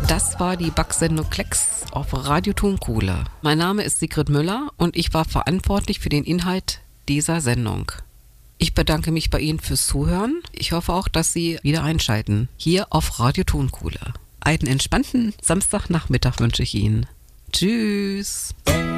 Das war die Backsendung Klecks auf Radio Tonkuhle. Mein Name ist Sigrid Müller und ich war verantwortlich für den Inhalt dieser Sendung. Ich bedanke mich bei Ihnen fürs Zuhören. Ich hoffe auch, dass Sie wieder einschalten. Hier auf Radio Tonkuhle. Einen entspannten Samstagnachmittag wünsche ich Ihnen. Tschüss.